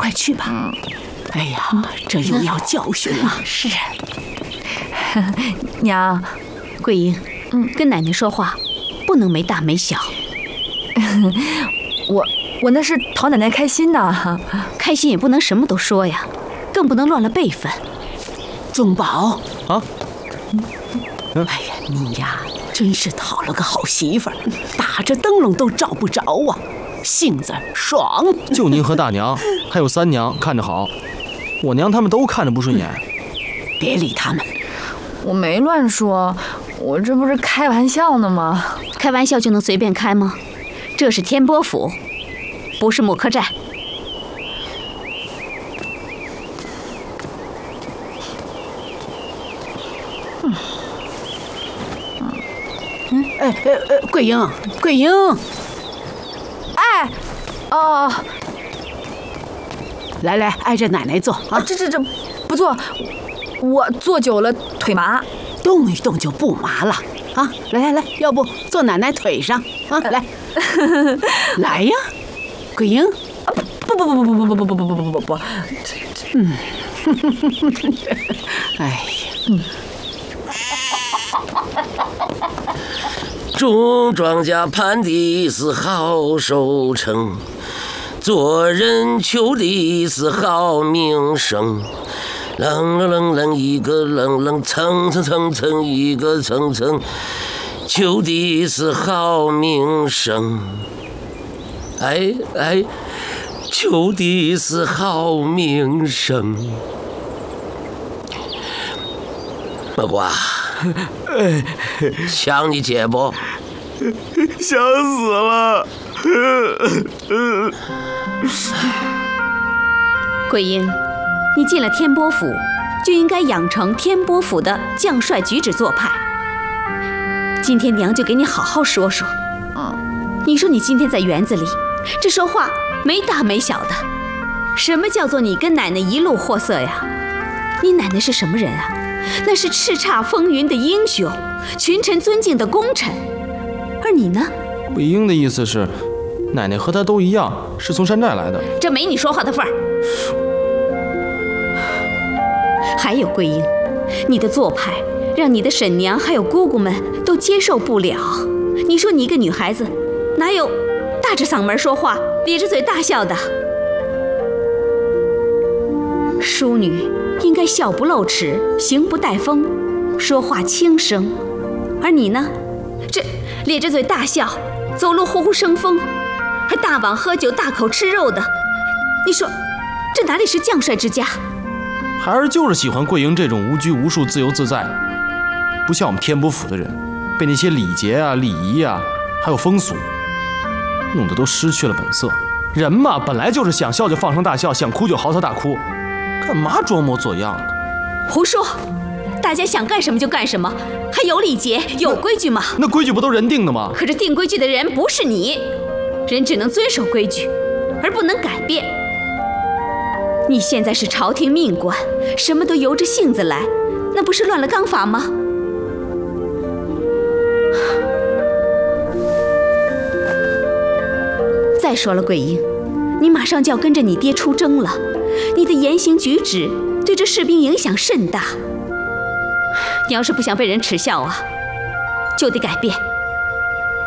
快去吧。哎呀，这又要教训了。 是。娘， 桂英，跟奶奶说话不能没大没小。 我那是讨奶奶开心呐。 开心也不能什么都说呀，更不能乱了辈分。 宗宝啊， 哎呀，你呀，真是讨了个好媳妇儿，打着灯笼都找不着啊，性子爽。 就您和大娘，还有三娘看着好，我娘他们都看着不顺眼。 别理他们。 我没乱说，我这不是开玩笑呢吗？ 开玩笑就能随便开吗？这是天波府，不是木柯寨。 桂英，桂英， 哎，哦， 来，挨着奶奶坐啊！ 这不坐，我坐久了腿麻， 动一动就不麻了啊！来，要不坐奶奶腿上啊？来，来呀，桂英！ 不， 哎呀， 种庄稼盼的是好收成，做人求的是好名声。楞一个楞，层一个层，求的是好名声。哎，求的是好名声。莫瓜，想你姐不？ 想死了。 桂英，你进了天波府，就应该养成天波府的将帅举止做派。今天娘就给你好好说说。你说你今天在园子里，这说话没大没小的，什么叫做你跟奶奶一路货色呀？你奶奶是什么人啊？那是叱咤风云的英雄，群臣尊敬的功臣。而你呢？ 桂英的意思是，奶奶和她都一样，是从山寨来的。 这没你说话的份儿。还有桂英，你的做派让你的婶娘还有姑姑们都接受不了。你说你一个女孩子，哪有大着嗓门说话，咧着嘴大笑的？淑女应该笑不露齿，行不带风，说话轻声。而你呢，这咧着嘴大笑，走路呼呼生风，还大碗喝酒，大口吃肉的。你说这哪里是将帅之家？ 孩儿就是喜欢桂英这种无拘无束、自由自在，不像我们天波府的人，被那些礼节啊、礼仪啊，还有风俗，弄得都失去了本色。人嘛，本来就是想笑就放声大笑，想哭就嚎啕大哭，干嘛装模作样的？ 胡说！大家想干什么就干什么，还有礼节、有规矩吗？ 那规矩不都人定的吗？ 可是定规矩的人不是你，人只能遵守规矩，而不能改变。你现在是朝廷命官，什么都由着性子来，那不是乱了纲法吗？再说了，桂英，你马上就要跟着你爹出征了，你的言行举止对这士兵影响甚大。你要是不想被人耻笑啊，就得改变。